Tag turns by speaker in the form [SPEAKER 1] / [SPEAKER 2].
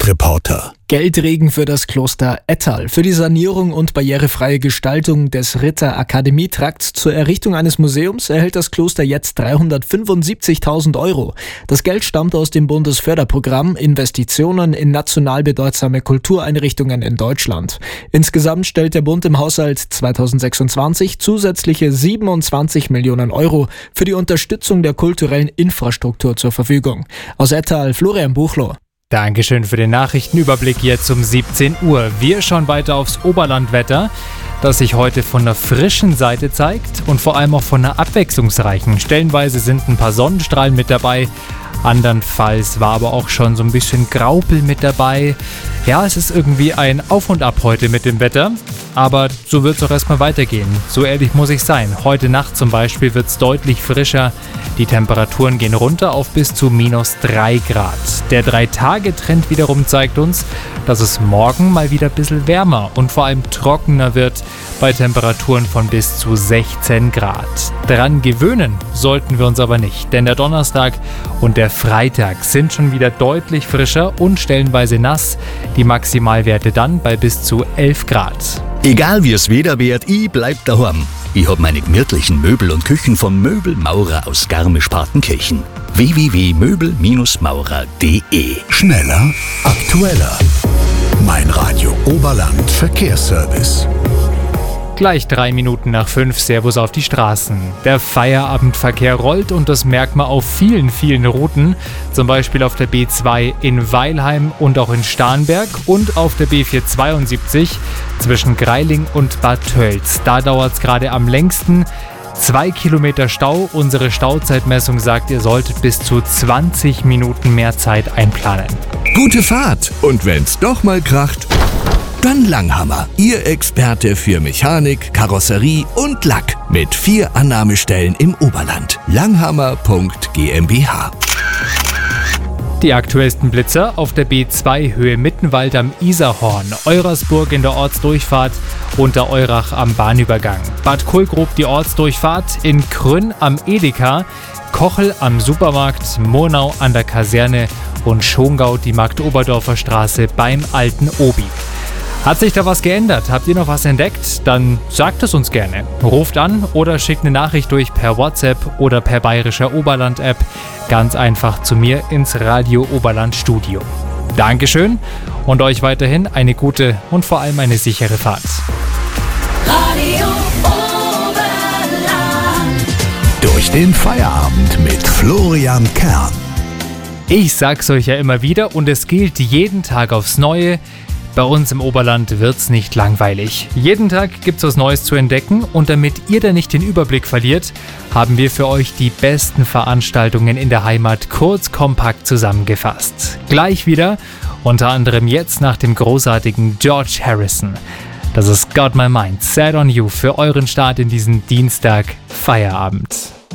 [SPEAKER 1] Hintergrundreporter.
[SPEAKER 2] Geldregen für das Kloster Ettal. Für die Sanierung und barrierefreie Gestaltung des Ritter-Akademie-Trakts zur Errichtung eines Museums erhält das Kloster jetzt 375.000 Euro. Das Geld stammt aus dem Bundesförderprogramm Investitionen in national bedeutsame Kultureinrichtungen in Deutschland. Insgesamt stellt der Bund im Haushalt 2026 zusätzliche 27 Millionen Euro für die Unterstützung der kulturellen Infrastruktur zur Verfügung. Aus Ettal, Florian Buchloh.
[SPEAKER 3] Dankeschön für den Nachrichtenüberblick jetzt um 17 Uhr. Wir schauen weiter aufs Oberlandwetter, das sich heute von der frischen Seite zeigt und vor allem auch von der abwechslungsreichen. Stellenweise sind ein paar Sonnenstrahlen mit dabei, andernfalls war aber auch schon so ein bisschen Graupel mit dabei. Ja, es ist irgendwie ein Auf und Ab heute mit dem Wetter, aber so wird es auch erstmal weitergehen. So ehrlich muss ich sein. Heute Nacht zum Beispiel wird es deutlich frischer. Die Temperaturen gehen runter auf bis zu -3 Grad. Der 3-Tage-Trend wiederum zeigt uns, dass es morgen mal wieder ein bisschen wärmer und vor allem trockener wird bei Temperaturen von bis zu 16 Grad. Dran gewöhnen sollten wir uns aber nicht, denn der Donnerstag und der Freitag sind schon wieder deutlich frischer und stellenweise nass. Die Maximalwerte dann bei bis zu 11 Grad.
[SPEAKER 1] Egal wie es Wetter wird, ich bleib daheim. Ich hab meine gemütlichen Möbel und Küchen vom Möbelmaurer aus Garmisch-Partenkirchen. www.möbelmaurer.de. Schneller, aktueller. Mein Radio Oberland Verkehrsservice.
[SPEAKER 3] Gleich 3 Minuten nach 5, Servus auf die Straßen. Der Feierabendverkehr rollt und das merkt man auf vielen, vielen Routen. Zum Beispiel auf der B2 in Weilheim und auch in Starnberg und auf der B472 zwischen Greiling und Bad Tölz. Da dauert es gerade am längsten. 2 Kilometer Stau. Unsere Stauzeitmessung sagt, ihr solltet bis zu 20 Minuten mehr Zeit einplanen.
[SPEAKER 4] Gute Fahrt! Und wenn's doch mal kracht, dann Langhammer, Ihr Experte für Mechanik, Karosserie und Lack mit 4 Annahmestellen im Oberland. Langhammer.GmbH.
[SPEAKER 3] Die aktuellsten Blitzer auf der B2 Höhe Mittenwald am Isarhorn, Eurasburg in der Ortsdurchfahrt, unter Eurach am Bahnübergang, Bad Kohlgrub die Ortsdurchfahrt, in Krünn am Edeka, Kochel am Supermarkt, Murnau an der Kaserne und Schongau die Marktoberdorfer Straße beim Alten Obi. Hat sich da was geändert? Habt ihr noch was entdeckt? Dann sagt es uns gerne. Ruft an oder schickt eine Nachricht durch per WhatsApp oder per Bayerischer Oberland-App. Ganz einfach zu mir ins Radio Oberland Studio. Dankeschön und euch weiterhin eine gute und vor allem eine sichere Fahrt.
[SPEAKER 5] Radio Oberland.
[SPEAKER 1] Durch den Feierabend mit Florian Kern.
[SPEAKER 3] Ich sag's euch ja immer wieder und es gilt jeden Tag aufs Neue. Bei uns im Oberland wird's nicht langweilig. Jeden Tag gibt's was Neues zu entdecken und damit ihr da nicht den Überblick verliert, haben wir für euch die besten Veranstaltungen in der Heimat kurz kompakt zusammengefasst. Gleich wieder, unter anderem jetzt nach dem großartigen George Harrison. Das ist Got My Mind Set on You für euren Start in diesen Dienstag Feierabend.